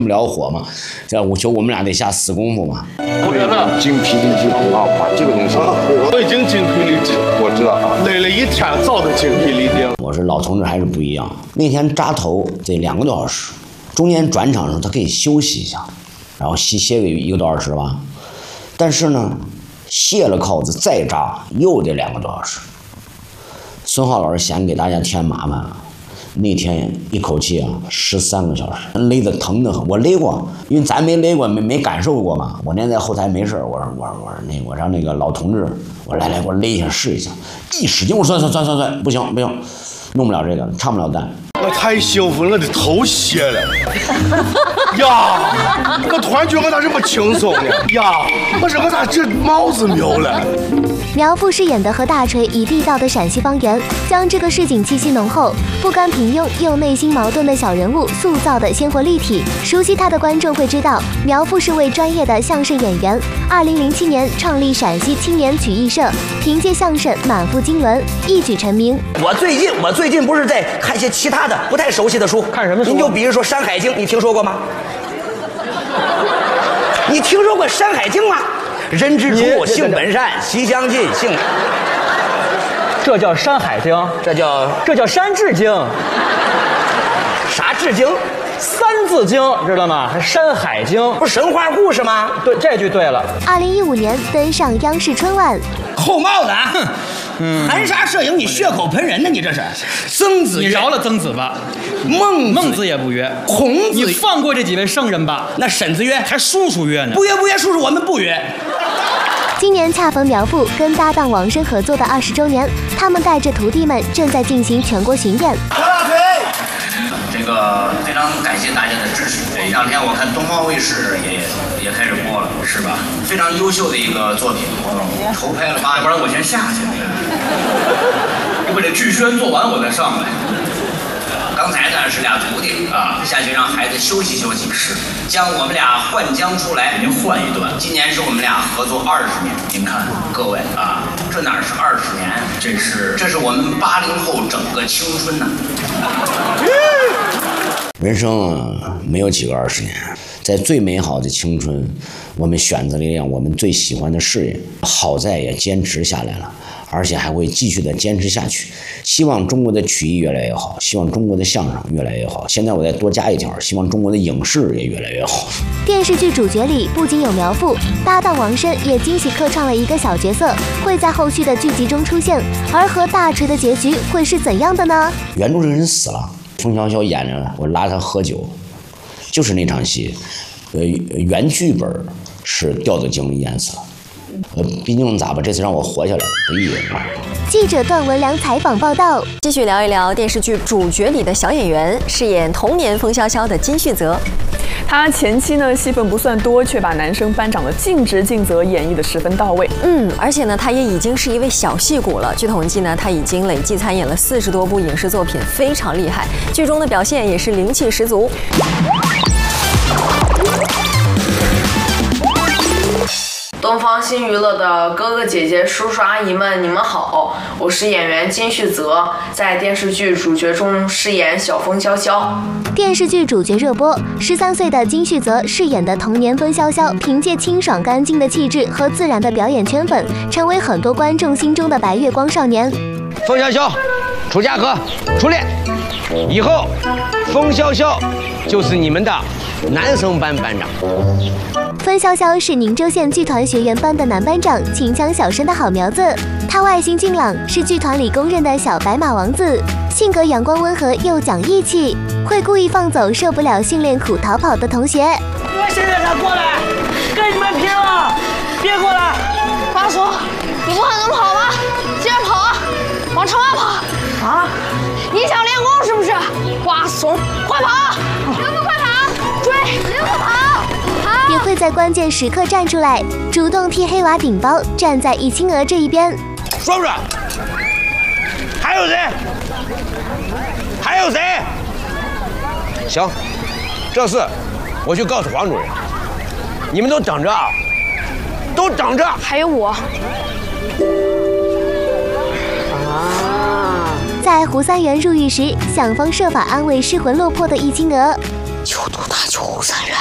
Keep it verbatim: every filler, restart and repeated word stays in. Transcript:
不了火嘛，这我求我们俩得下死功夫嘛。 我知道精疲力尽啊，把这个东西，我已经精疲力尽，我知道啊，累了一天，早都精疲力尽。 我说老同志还是不一样，那天扎头这两个多小时，中间转场的时候他可以休息一下，然后歇歇个一个多小时吧。但是呢，卸了铐子再扎又得两个多小时。孙浩老师嫌给大家添麻烦了。那天一口气啊，十三个小时，勒得疼得很。我勒过，因为咱没勒过，没没感受过嘛。我那天在后台没事，我说我说我说那我让那个老同志，我说来来给我勒一下试一下。一使劲，我说算算算算算，不行不行，弄不了这个，唱不了蛋。 我太兴奋了，我的头歇了。呀，我突然觉得我咋这么轻松呢？呀，我说我咋这帽子没有了？ 苗阜饰演的何大锤以地道的陕西方言，将这个市井气息浓厚、不甘平庸又内心矛盾的小人物塑造的鲜活立体。熟悉他的观众会知道，苗阜是位专业的相声演员。二零零七年创立陕西青年曲艺社，凭借相声满腹经纶一举成名。 我最近我最近不是在看些其他的不太熟悉的书， 看什么书？ 您就比如说《山海经》，你听说过吗？你听说过《山海经》吗？人之初，性本善，习将进，性。 这叫《山海经》， 这叫这叫《山治经》。 啥治经？ 三字经，知道吗？还《山海经》， 不是神话故事吗？ 对，这句对了。 二零一五年登上央视春晚。 扣帽子啊！嗯，含沙射影，你血口喷人呢？你这是。曾子， 你饶了曾子吧。 孟孟子也不约， 孔子， 你放过这几位圣人吧。 那沈子约还叔叔约呢。 不约不约，叔叔我们不约。 今年恰逢苗阜跟搭档王声合作的二十周年，他们带着徒弟们正在进行全国巡演。 何大锤， 这个非常感谢大家的支持。这两天我看东方卫视也也开始播了，是吧？非常优秀的一个作品，我筹拍了八，要不然我先下去。我把这剧宣做完，我再上来。刚才呢是俩徒弟啊，下去让孩子休息休息，是将我们俩换将出来，您换一段。今年是我们俩合作二十年，您看各位啊，这哪是二十年，这是这是我们八零后整个青春呐、啊。 人生没有几个二十年，在最美好的青春，我们选择了一样我们最喜欢的事业，好在也坚持下来了，而且还会继续的坚持下去。希望中国的曲艺越来越好，希望中国的相声越来越好。现在我再多加一条，希望中国的影视也越来越好。 电视剧主角里不仅有苗阜，搭档王声也惊喜客串了一个小角色，会在后续的剧集中出现。而何大锤的结局会是怎样的呢？ 原著这个人死了，冯小小演着，我拉他喝酒，就是那场戏。呃，原剧本是吊子精淹死了。呃，毕竟咋吧，这次让我活下来，不易。 记者段文良采访报道。 继续聊一聊电视剧主角里的小演员，饰演童年风萧萧的金旭泽。 他前期呢戏份不算多，却把男生班长的尽职尽责演绎得十分到位。 嗯，而且呢，他也已经是一位小戏骨了。据统计呢，他已经累计参演了四十多部影视作品，非常厉害。剧中的表现也是灵气十足。 东方新娱乐的哥哥姐姐、叔叔阿姨们，你们好！我是演员金旭泽，在电视剧主角中饰演小风萧萧。 电视剧主角热播，十三岁的金旭泽饰演的童年风萧萧，凭借清爽干净的气质和自然的表演圈粉，成为很多观众心中的白月光少年。 风萧萧，楚家河，初恋，以后风萧萧就是你们的男生班班长。 风萧萧是宁州县剧团学员班的男班长，秦腔小生的好苗子。他外形俊朗，是剧团里公认的小白马王子，性格阳光温和又讲义气，会故意放走受不了训练苦逃跑的同学。 我现在才过来，跟你们拼了！别过来！ 花叔，你不还能跑吗？接着跑啊，往城外跑！ 啊！ 你想练功是不是？花怂，快跑！刘子快跑！追！刘子跑！ 也会在关键时刻站出来，主动替黑娃顶包，站在易清娥这一边。 说不说？还有谁？还有谁？行，这事我去告诉黄主任，你们都等着啊，都等着。 还有我。 在胡三元入狱时，想方设法安慰失魂落魄的易清娥。 就赌他九三元。